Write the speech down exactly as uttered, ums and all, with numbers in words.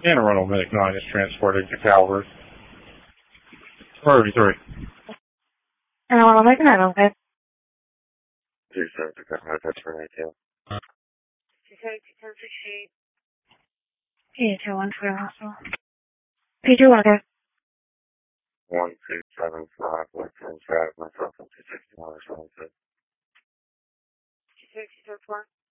And a Ronald Medic nine is transported to Calvert. Priority three. And I want to make an item, okay? Two seven to Calvert, that's for right here. Two seven two ten sixty-eight. Eight two one for the hospital. P two okay. One two seven five, left hand drive, myself up to sixty one or something. Two six two four.